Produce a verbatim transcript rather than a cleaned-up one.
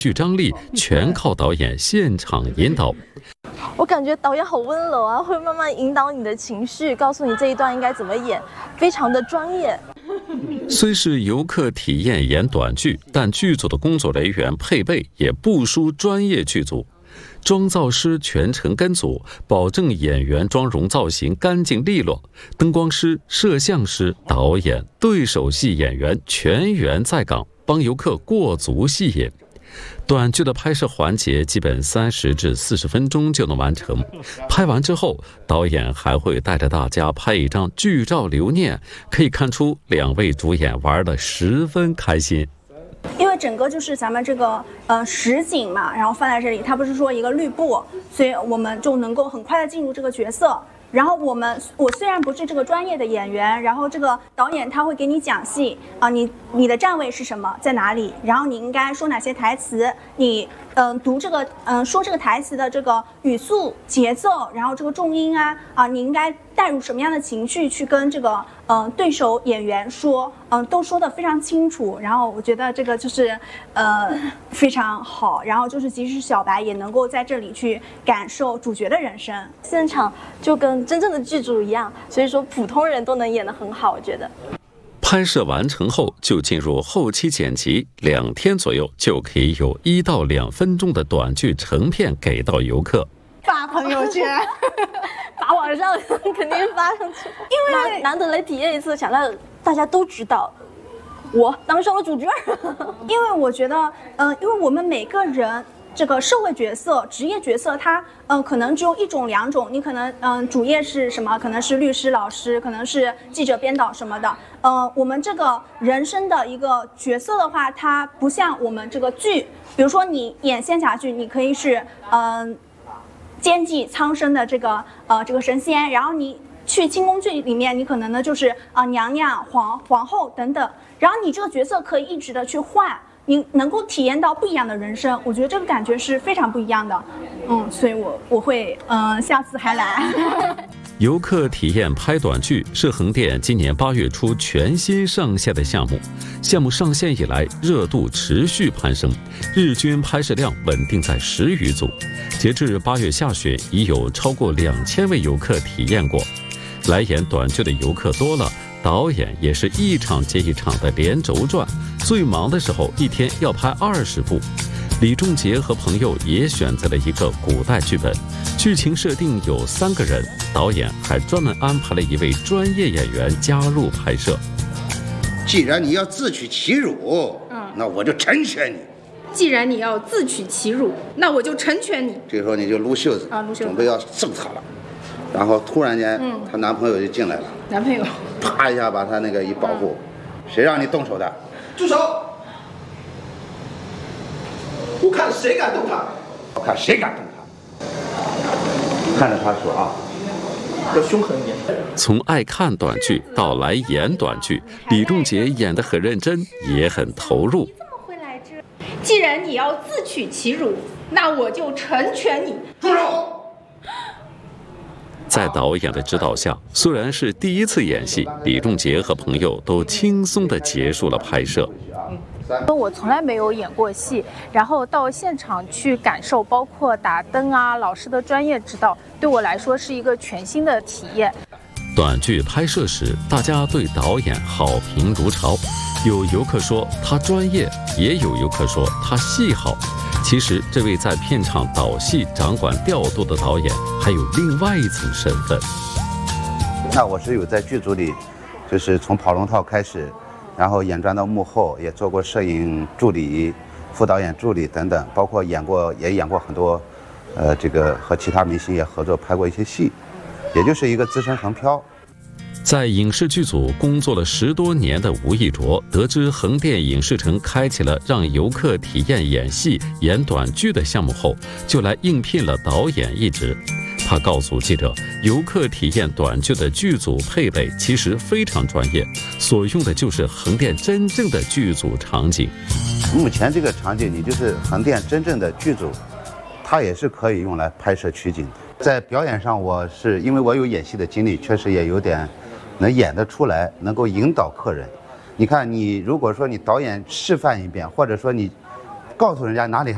剧张力全靠导演现场引导。 我感觉导演好温柔啊，会慢慢引导你的情绪，告诉你这一段应该怎么演，非常的专业。 虽是游客体验演短剧，但剧组的工作人员配备也不输专业剧组。妆造师全程跟组，保证演员妆容造型干净利落；灯光师、摄像师、导演、对手戏演员全员在岗，帮游客过足戏瘾。短剧的拍摄环节基本三十至四十分钟就能完成。拍完之后，导演还会带着大家拍一张剧照留念，可以看出两位主演玩得十分开心。 因为整个就是咱们这个呃实景嘛，然后放在这里，它不是说一个绿布，所以我们就能够很快的进入这个角色。然后我们我虽然不是这个专业的演员，然后这个导演他会给你讲戏啊、呃，你你的站位是什么，在哪里，然后你应该说哪些台词，你嗯、呃、读这个嗯、呃、说这个台词的这个语速、节奏，然后这个重音啊啊、呃，你应该带入什么样的情绪去跟这个嗯、呃、对手演员说，嗯、呃、都说得非常清楚。然后我觉得这个就是呃非常好，然后就是即使是小白也能够在这里去感受主角的人生， 现场就跟真正的剧组一样，所以说普通人都能演得很好，我觉得。 拍摄完成后就进入后期剪辑，两天左右就可以有一到两分钟的短剧成片给到游客。 发朋友圈， 发网上肯定发上去，因为难难得来体验一次，想让大家都知道我当上了主角。 因为我觉得，嗯、呃，因为我们每个人。这个社会角色、职业角色，它嗯、呃、可能只有一种、两种。你可能嗯、呃、主业是什么？可能是律师、老师，可能是记者、编导什么的。呃，我们这个人生的一个角色的话，它不像我们这个剧，比如说你演仙侠剧，你可以是嗯、呃、奸计苍生的这个呃这个神仙，然后你去清宫剧里面，你可能呢就是啊、呃、娘娘、皇皇后等等，然后你这个角色可以一直的去换。你能够体验到不一样的人生，我觉得这个感觉是非常不一样的，嗯，所以我我会嗯、呃、下次还来。 游客体验拍短剧是横店今年八月初全新上线的项目，项目上线以来热度持续攀升，日均拍摄量稳定在十余组，截至八月下旬已有超过两千位游客体验过。来演短剧的游客多了，导演也是一场接一场的连轴转，最忙的时候一天要拍二十部。李仲杰和朋友也选择了一个古代剧本，剧情设定有三个人，导演还专门安排了一位专业演员加入拍摄。 既然你要自取其辱，嗯，那我就成全你。 既然你要自取其辱，那我就成全你。 这个时候你就撸袖子啊，撸袖子，准备要揍他了。然后突然间，嗯，她男朋友就进来了。 男朋友， 啪一下把她那个一保护，嗯、谁让你动手的？ 住手！我看谁敢动他！ 我看谁敢动他！看着他说啊， 要凶狠一点。 从爱看短剧到来演短剧，李仲杰演得很认真，也很投入。 你怎么会来这？既然你要自取其辱，那我就成全你。 住手！ 在导演的指导下，虽然是第一次演戏，李仲杰和朋友都轻松地结束了拍摄。 我从来没有演过戏，然后到现场去感受，包括打灯啊、老师的专业指导，对我来说是一个全新的体验。 短剧拍摄时，大家对导演好评如潮，有游客说他专业，也有游客说他戏好。其实，这位在片场导戏、掌管调度的导演，还有另外一层身份。 那我是有在剧组里，就是从跑龙套开始，然后演转到幕后，也做过摄影助理、副导演助理等等，包括演过也演过很多，呃，这个和其他明星也合作拍过一些戏，也就是一个资深横漂。 在影视剧组工作了十多年的吴亦卓，得知横店影视城开启了让游客体验演戏、演短剧的项目后，就来应聘了导演一职。他告诉记者，游客体验短剧的剧组配备其实非常专业，所用的就是横店真正的剧组场景。 目前这个场景，你就是横店真正的剧组，它也是可以用来拍摄取景。在表演上，我是因为我有演戏的经历，确实也有点能演得出来，能够引导客人。你看，你如果说你导演示范一遍，或者说你告诉人家哪里还